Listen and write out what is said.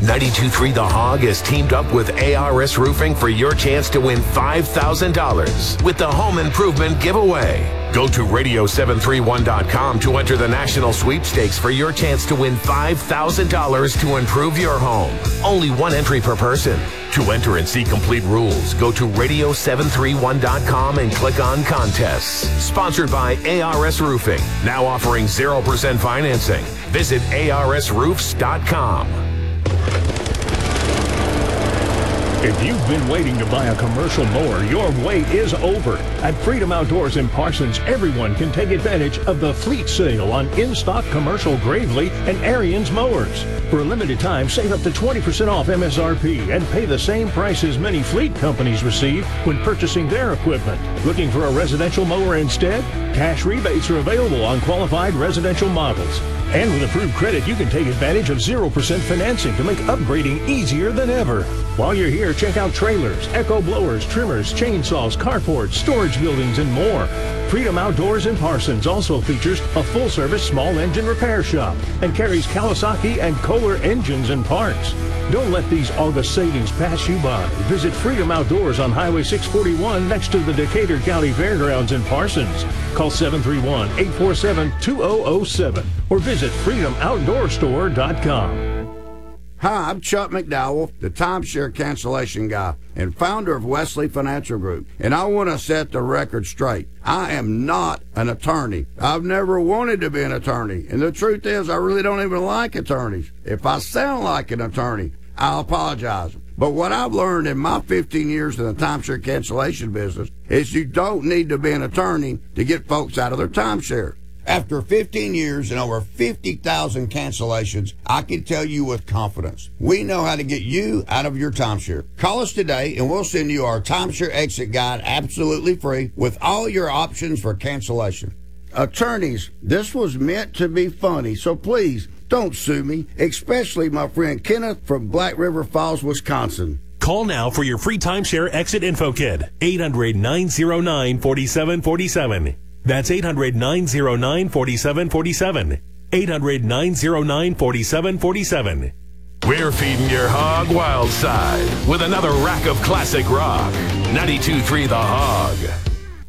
92.3 The Hog has teamed up with ARS Roofing for your chance to win $5,000 with the Home Improvement Giveaway. Go to radio731.com to enter the national sweepstakes for your chance to win $5,000 to improve your home. Only one entry per person. To enter and see complete rules, go to radio731.com and click on contests. Sponsored by ARS Roofing, now offering 0% financing. Visit arsroofs.com. If you've been waiting to buy a commercial mower, your wait is over. At Freedom Outdoors in Parsons, everyone can take advantage of the fleet sale on in-stock commercial Gravely and Ariens mowers. For a limited time, save up to 20% off MSRP and pay the same price as many fleet companies receive when purchasing their equipment. Looking for a residential mower instead? Cash rebates are available on qualified residential models. And with approved credit, you can take advantage of 0% financing to make upgrading easier than ever. While you're here, check out trailers, echo blowers, trimmers, chainsaws, carports, storage buildings, and more. Freedom Outdoors in Parsons also features a full-service small engine repair shop and carries Kawasaki and Kohler engines and parts. Don't let these August savings pass you by. Visit Freedom Outdoors on Highway 641 next to the Decatur County Fairgrounds in Parsons. Call 731-847-2007 or visit freedomoutdoorstore.com. Hi, I'm Chuck McDowell, the timeshare cancellation guy and founder of Wesley Financial Group, and I want to set the record straight. I am not an attorney. I've never wanted to be an attorney, and the truth is I really don't even like attorneys. If I sound like an attorney, I'll apologize. But what I've learned in my 15 years in the timeshare cancellation business is you don't need to be an attorney to get folks out of their timeshare. After 15 years and over 50,000 cancellations, I can tell you with confidence, we know how to get you out of your timeshare. Call us today and we'll send you our timeshare exit guide absolutely free with all your options for cancellation. Attorneys, this was meant to be funny, so please don't sue me, especially my friend Kenneth from Black River Falls, Wisconsin. Call now for your free timeshare exit info kit. 800-909-4747. That's 800-909-4747. 800-909-4747. We're feeding your hog wild side with another rack of classic rock. 92.3 The Hog.